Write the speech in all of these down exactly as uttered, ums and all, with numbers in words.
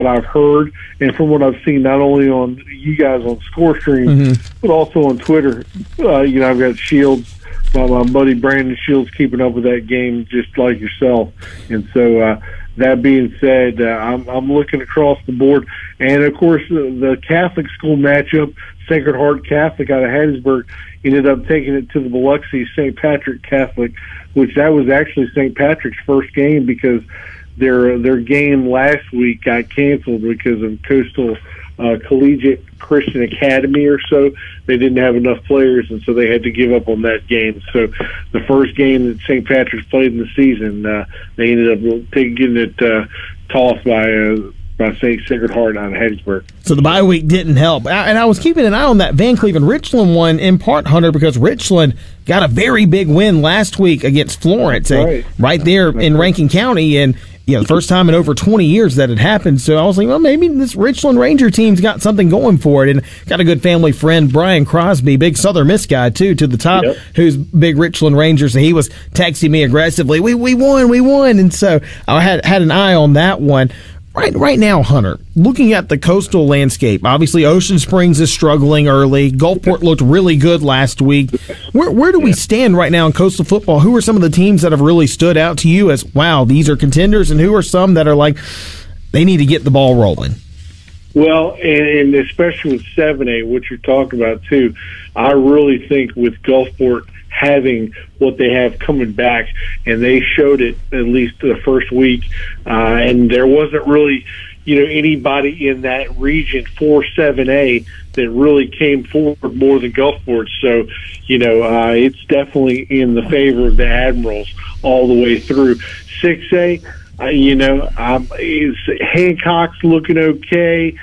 I've heard and from what I've seen, not only on you guys on ScoreStream, mm-hmm. but also on Twitter. Uh, you know, I've got Shields, my, my buddy Brandon Shields, keeping up with that game just like yourself. And so, uh, that being said, uh, I'm, I'm looking across the board. And, of course, the, the Catholic school matchup, Sacred Heart Catholic out of Hattiesburg, ended up taking it to the Biloxi Saint Patrick Catholic, which that was actually Saint Patrick's first game because their their game last week got canceled because of Coastal uh, Collegiate Christian Academy or so. They didn't have enough players, and so they had to give up on that game. So the first game that Saint Patrick's played in the season, uh, they ended up taking, getting it uh, tossed by uh, by Saint Sacred Heart out of Hattiesburg. So the bye week didn't help. And I was keeping an eye on that Van Cleveland-Richland one in part, Hunter, because Richland got a very big win last week against Florence, right, right there That's in right. Rankin County. And you know, the first time in over twenty years that it happened. So I was like, well, maybe this Richland Ranger team's got something going for it. And got a good family friend, Brian Crosby, big Southern Miss guy, too, to the top, yep. who's big Richland Rangers. And he was texting me aggressively, we we won, we won. And so I had had an eye on that one. Right right now, Hunter, looking at the coastal landscape, obviously Ocean Springs is struggling early. Gulfport looked really good last week. Where where do we stand right now in coastal football? Who are some of the teams that have really stood out to you as, wow, these are contenders, and who are some that are like, they need to get the ball rolling? Well, and, and especially with seven A, what you're talking about, too, I really think with Gulfport having what they have coming back, and they showed it at least the first week, uh, and there wasn't really, you know, anybody in that region for seven A that really came forward more than Gulfport. So, you know, uh, it's definitely in the favor of the Admirals all the way through. six A, uh, you know, um, is Hancock's looking okay.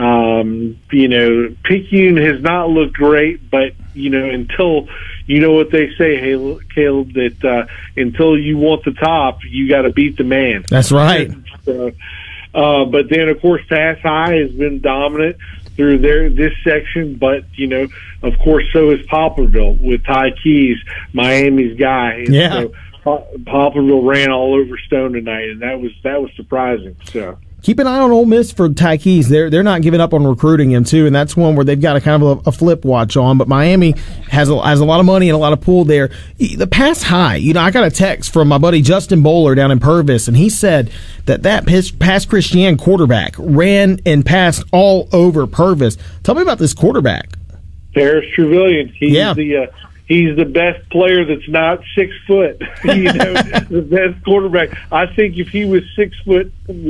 Um, you know, Picayune has not looked great, but, you know, until, you know what they say, hey, Caleb, that uh, until you want the top, you got to beat the man. That's right. so, uh, but then, of course, Tass High has been dominant through their this section, but, you know, of course, so is Poplarville with Ty Keys, Miami's guy. And yeah. So Poplarville ran all over Stone tonight, and that was that was surprising. So. Keep an eye on Ole Miss for Ty Keys. They're, they're not giving up on recruiting him, too, and that's one where they've got a kind of a, a flip watch on. But Miami has a, has a lot of money and a lot of pull there. The Pass High, you know, I got a text from my buddy Justin Bowler down in Purvis, and he said that that Pass Christian quarterback ran and passed all over Purvis. Tell me about this quarterback. Paris Trevelyan. He's yeah. the uh, he's the best player that's not six foot. You know, the best quarterback. I think if he was six foot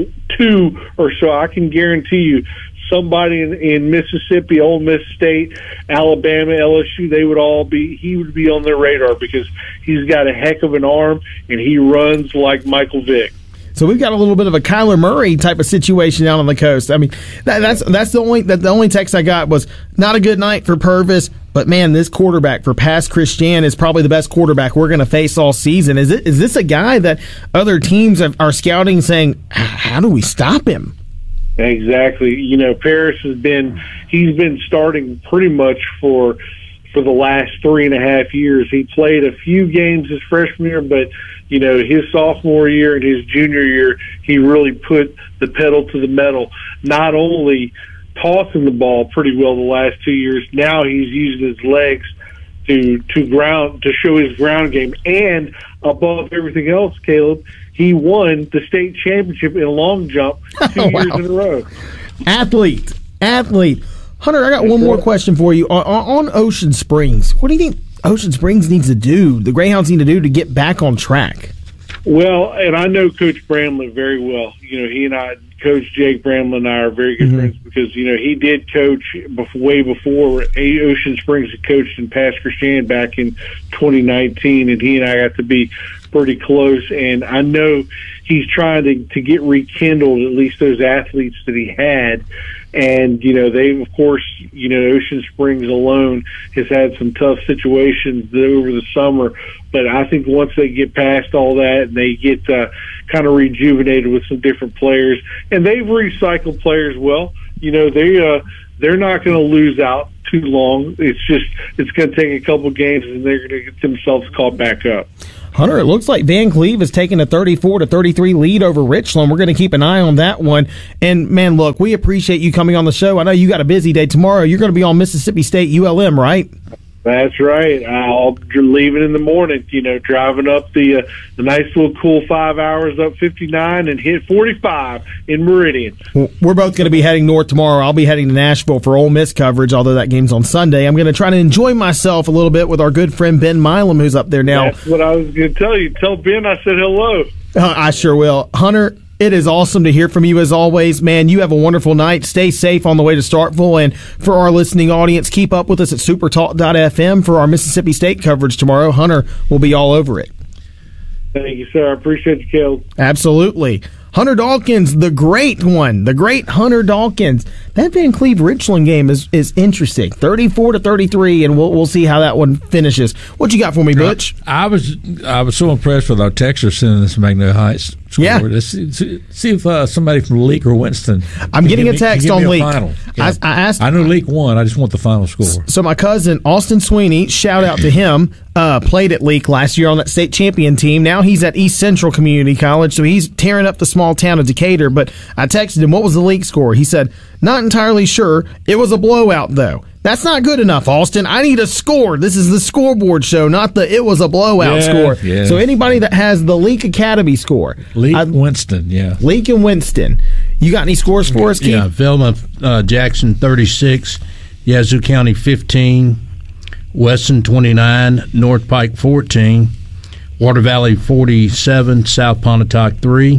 two or so, I can guarantee you somebody in, in Mississippi, Ole Miss State, Alabama, L S U, they would all be. He would be on their radar because he's got a heck of an arm and he runs like Michael Vick. So we've got a little bit of a Kyler Murray type of situation down on the coast. I mean, that, that's that's the only that the only text I got was not a good night for Purvis, but man, this quarterback for Pass Christian is probably the best quarterback we're going to face all season. Is it? Is this a guy that other teams have, are scouting, saying, how do we stop him? Exactly. You know, Paris has been he's been starting pretty much for. for the last three and a half years. He played a few games his freshman year, but, you know, his sophomore year and his junior year, he really put the pedal to the metal, not only tossing the ball pretty well the last two years, now he's using his legs to to ground to show his ground game. And above everything else, Caleb, he won the state championship in long jump two oh, wow. years in a row. Athlete. Athlete. Hunter, I got one more question for you. On, on Ocean Springs, what do you think Ocean Springs needs to do, the Greyhounds need to do to get back on track? Well, and I know Coach Bramlett very well. You know, he and I, Coach Jake Bramlett and I are very good mm-hmm. friends because, you know, he did coach before, way before Ocean Springs had coached in Pass Christian back in twenty nineteen, and he and I got to be pretty close. And I know he's trying to, to get rekindled, at least those athletes that he had. And, you know, they, of course, you know, Ocean Springs alone has had some tough situations over the summer. But I think once they get past all that and they get uh, kind of rejuvenated with some different players, and they've recycled players well, you know, they, uh, they're not going to lose out too long. It's just it's going to take a couple games, and they're going to get themselves caught back up. Hunter, it looks like Van Cleve is taking a thirty-four to thirty-three lead over Richland. We're going to keep an eye on that one. And, man, look, we appreciate you coming on the show. I know you got a busy day tomorrow. You're going to be on Mississippi State U L M, right? That's right. I'll leave it in the morning, you know, driving up the uh, the nice little cool five hours up fifty-nine and hit forty-five in Meridian. We're both going to be heading north tomorrow. I'll be heading to Nashville for Ole Miss coverage, although that game's on Sunday. I'm going to try to enjoy myself a little bit with our good friend Ben Milam, who's up there now. That's what I was going to tell you. Tell Ben I said hello. Uh, I sure will. Hunter, it is awesome to hear from you as always. Man, you have a wonderful night. Stay safe on the way to Starkville. And for our listening audience, keep up with us at supertalk dot f m for our Mississippi State coverage tomorrow. Hunter will be all over it. Thank you, sir. I appreciate you, Caleb. Absolutely. Hunter Dawkins, the great one, the great Hunter Dawkins. That Van Cleve Richland game is, is interesting. thirty-four to thirty-three, and we'll we'll see how that one finishes. What you got for me, Butch? I, I was I was so impressed with our texter sending this Magnolia Heights score. Yeah. Let's see, see if uh, somebody from Leak or Winston. I'm getting a text on Leak. Yeah. I, I asked. I knew Leak won. I just want the final score. So my cousin Austin Sweeney, shout out to him, uh, played at Leak last year on that state champion team. Now he's at East Central Community College, so he's tearing up the small town of Decatur. But I texted him, what was the Leak score? He said, not entirely sure. It was a blowout, though. That's not good enough, Austin. I need a score. This is the scoreboard show, not the it was a blowout yeah, score. Yeah. So anybody that has the Leak Academy score. Leak I, Winston, yeah. Leak and Winston. You got any scores for us, Keith? Yeah, Velma uh, Jackson thirty-six, Yazoo County fifteen, Weston twenty-nine, North Pike fourteen, Water Valley forty-seven, South Pontotoc three.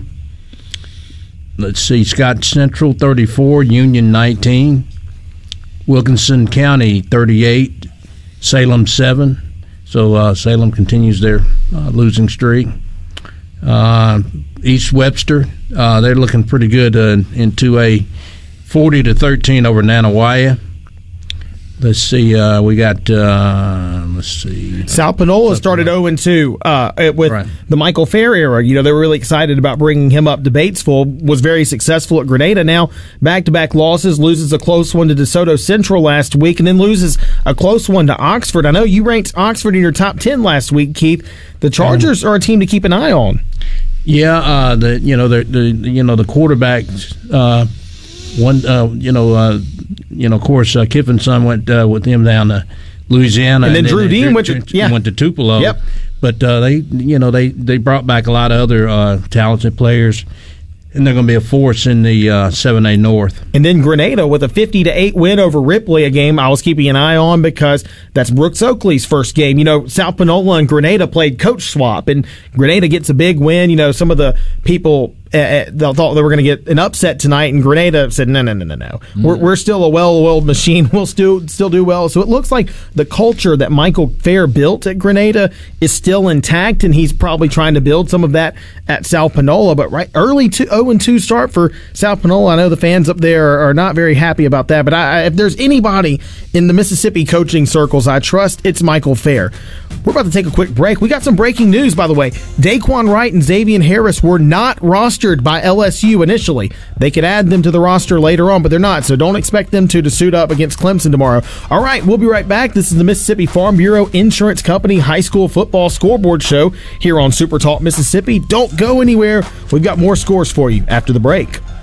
Let's see, Scott Central thirty-four, Union nineteen, Wilkinson County thirty-eight, Salem seven. So uh, Salem continues their uh, losing streak. Uh, East Webster, uh, they're looking pretty good uh, in two A, forty to thirteen over Nanawaya. Let's see, uh, we got, uh, let's see. South Panola started oh and two uh, with right. the Michael Fair era. You know, they were really excited about bringing him up to Batesville, was very successful at Grenada. Now, back-to-back losses, loses a close one to DeSoto Central last week, and then loses a close one to Oxford. I know you ranked Oxford in your top ten last week, Keith. The Chargers um, are a team to keep an eye on. Yeah, uh, the you know the, the you know the quarterbacks, uh, one uh, you know. Uh, You know, of course, uh, Kiffin's son went uh, with him down to Louisiana, and then and Drew then Dean Drew, went to yeah. went to Tupelo. Yep. But uh, they, you know, they, they brought back a lot of other uh, talented players, and they're going to be a force in the uh, seven A North. And then Grenada with a fifty to eight win over Ripley, a game I was keeping an eye on because that's Brooks Oakley's first game. You know, South Panola and Grenada played coach swap, and Grenada gets a big win. You know, some of the people Uh, they thought they were going to get an upset tonight, and Grenada said, no, no, no, no, no. Mm. We're, we're still a well-oiled machine. We'll still still do well. So it looks like the culture that Michael Fair built at Grenada is still intact, and he's probably trying to build some of that at South Panola. But right early oh and two start for South Panola. I know the fans up there are not very happy about that, but I, if there's anybody in the Mississippi coaching circles I trust, it's Michael Fair. We're about to take a quick break. We got some breaking news, by the way. Daquan Wright and Xavier Harris were not rostered by L S U initially. They could add them to the roster later on, but they're not, so don't expect them to, to suit up against Clemson tomorrow. All right, we'll be right back. This is the Mississippi Farm Bureau Insurance Company High School Football Scoreboard Show here on Super Talk Mississippi. Don't go anywhere. We've got more scores for you after the break.